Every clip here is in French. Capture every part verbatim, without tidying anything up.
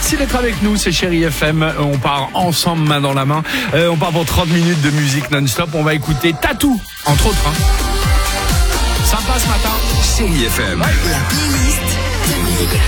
Merci d'être avec nous, c'est Chérie F M. On part ensemble, main dans la main. Euh, on part pour trente minutes de musique non-stop. On va écouter Tatou, entre autres. Hein. Sympa ce matin. Chérie F M. Ouais. La playlist de musique.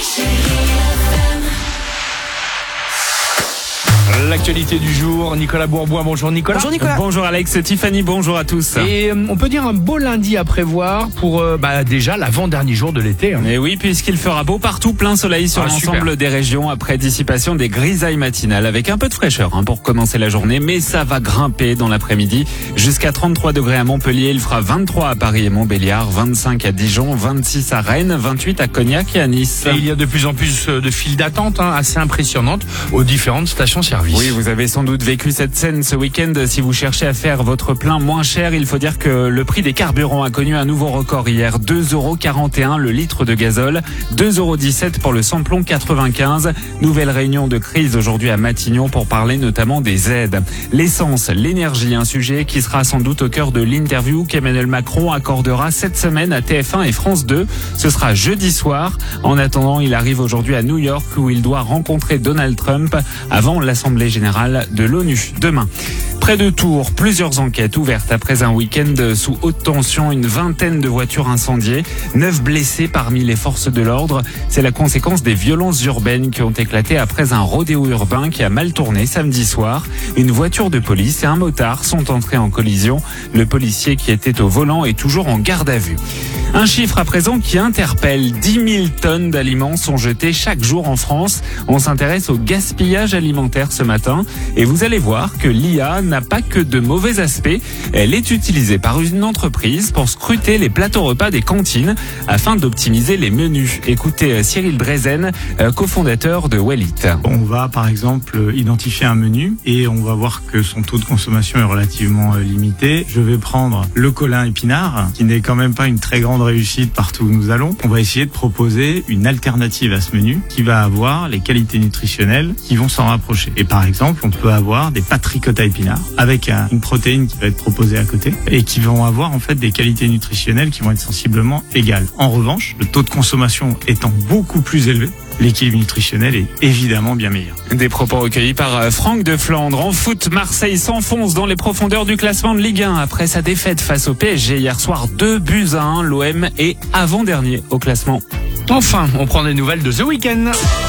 L'actualité du jour, Nicolas Bourboin. Bonjour Nicolas. Bonjour Nicolas. Bonjour Alex, Tiffany, bonjour à tous. Et euh, on peut dire un beau lundi à prévoir pour euh, bah, déjà l'avant-dernier jour de l'été. Hein. Et oui, puisqu'il fera beau partout, plein soleil sur Ah, l'ensemble super. des régions après dissipation des grisailles matinales avec un peu de fraîcheur hein, pour commencer la journée, mais ça va grimper dans l'après-midi jusqu'à trente-trois degrés à Montpellier, il fera vingt-trois à Paris et Montbéliard, vingt-cinq à Dijon, vingt-six à Rennes, vingt-huit à Cognac et à Nice. Et il y a de plus en plus de files d'attente hein, assez impressionnantes aux différentes stations-service. Oui, vous avez sans doute vécu cette scène ce week-end. Si vous cherchez à faire votre plein moins cher, il faut dire que le prix des carburants a connu un nouveau record hier. deux euros quarante et un le litre de gazole, deux euros dix-sept pour le samplon quatre-vingt-quinze. Nouvelle réunion de crise aujourd'hui à Matignon pour parler notamment des aides. L'essence, l'énergie, un sujet qui sera sans doute au cœur de l'interview qu'Emmanuel Macron accordera cette semaine à T F un et France deux. Ce sera jeudi soir. En attendant, il arrive aujourd'hui à New York où il doit rencontrer Donald Trump avant l'Assemblée générale de l'ONU demain. Près de Tours, plusieurs enquêtes ouvertes après un week-end sous haute tension, une vingtaine de voitures incendiées, neuf blessés parmi les forces de l'ordre. C'est la conséquence des violences urbaines qui ont éclaté après un rodéo urbain qui a mal tourné samedi soir. Une voiture de police et un motard sont entrés en collision. Le policier qui était au volant est toujours en garde à vue. Un chiffre à présent qui interpelle. dix mille tonnes d'aliments sont jetées chaque jour en France. On s'intéresse au gaspillage alimentaire ce matin. Et vous allez voir que l'I A n'a pas que de mauvais aspects. Elle est utilisée par une entreprise pour scruter les plateaux repas des cantines afin d'optimiser les menus. Écoutez Cyril Drezen, cofondateur de Wellit. On va par exemple identifier un menu et on va voir que son taux de consommation est relativement limité. Je vais prendre le colin épinard, qui n'est quand même pas une très grande réussite partout où nous allons. On va essayer de proposer une alternative à ce menu qui va avoir les qualités nutritionnelles qui vont s'en rapprocher. Et par exemple, on peut avoir des pâtes ricotta épinards avec un, une protéine qui va être proposée à côté et qui vont avoir en fait des qualités nutritionnelles qui vont être sensiblement égales. En revanche, le taux de consommation étant beaucoup plus élevé, l'équilibre nutritionnel est évidemment bien meilleur. Des propos recueillis par Franck de Flandre. En foot, Marseille s'enfonce dans les profondeurs du classement de Ligue un après sa défaite face au P S G hier soir. deux buts à un. L'O M est avant-dernier au classement. Enfin, on prend des nouvelles de The Weeknd.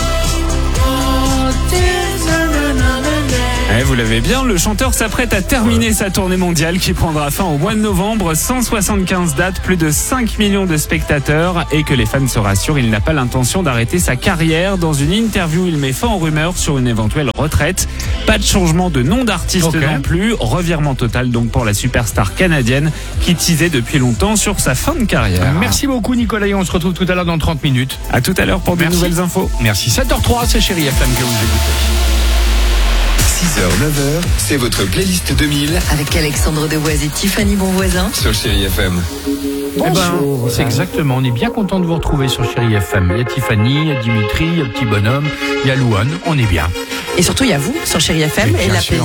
Eh, vous l'avez bien, le chanteur s'apprête à terminer sa tournée mondiale qui prendra fin au mois de novembre. cent soixante-quinze dates, plus de cinq millions de spectateurs. Et que les fans se rassurent, il n'a pas l'intention d'arrêter sa carrière. Dans une interview, il met fin aux rumeurs sur une éventuelle retraite. Pas de changement de nom d'artiste Okay. non plus. Revirement total donc pour la superstar canadienne qui teasait depuis longtemps sur sa fin de carrière. Merci beaucoup Nicolas et on se retrouve tout à l'heure dans trente minutes. À tout à l'heure pour de Merci. nouvelles infos. Merci. sept heures trois, c'est Chérie F M que vous écoutez. six heures neuf heures, c'est votre playlist deux mille Avec Alexandre Devoise et Tiffany Bonvoisin. sur Chérie F M. Eh ben, c'est exactement. On est bien content de vous retrouver sur Chérie F M. Il y a Tiffany, il y a Dimitri, il y a Petit Bonhomme, il y a Louane. On est bien. Et surtout, il y a vous sur Chérie F M Mais et bien la sûr.